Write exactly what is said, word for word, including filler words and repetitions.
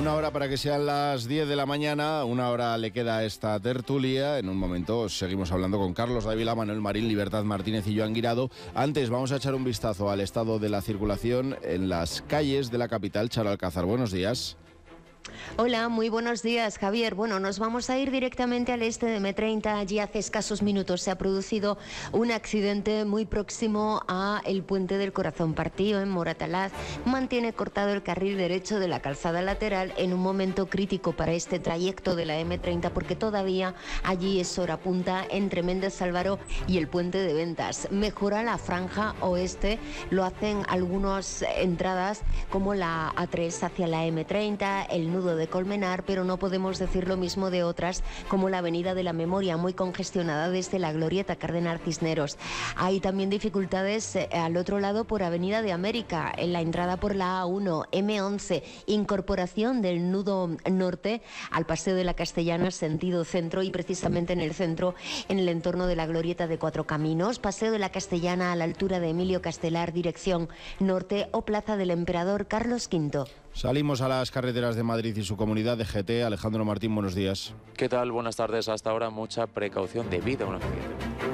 Una hora para que sean las diez de la mañana, una hora le queda a esta tertulia. En un momento seguimos hablando con Carlos Dávila, Manuel Marín, Libertad Martínez y Joan Guirado. Antes vamos a echar un vistazo al estado de la circulación en las calles de la capital. Charo Alcázar, buenos días. Hola, muy buenos días, Javier. Bueno, nos vamos a ir directamente al este de eme treinta. Allí hace escasos minutos se ha producido un accidente muy próximo a el Puente del Corazón Partido en Moratalaz. Mantiene cortado el carril derecho de la calzada lateral en un momento crítico para este trayecto de la eme treinta, porque todavía allí es hora punta entre Méndez Álvaro y el Puente de Ventas. Mejora la franja oeste, lo hacen algunas entradas como la a tres hacia la eme treinta, el nudo de Colmenar, pero no podemos decir lo mismo de otras como la Avenida de la Memoria, muy congestionada desde la Glorieta Cardenal Cisneros. Hay también dificultades eh, al otro lado por Avenida de América, en la entrada por la A uno, eme once, incorporación del nudo norte al Paseo de la Castellana, sentido centro, y precisamente en el centro, en el entorno de la Glorieta de Cuatro Caminos, Paseo de la Castellana a la altura de Emilio Castelar, dirección norte, o Plaza del Emperador Carlos quinto. Salimos a las carreteras de Madrid y su comunidad de G T. Alejandro Martín, buenos días. ¿Qué tal? Buenas tardes. Hasta ahora mucha precaución debido a un accidente.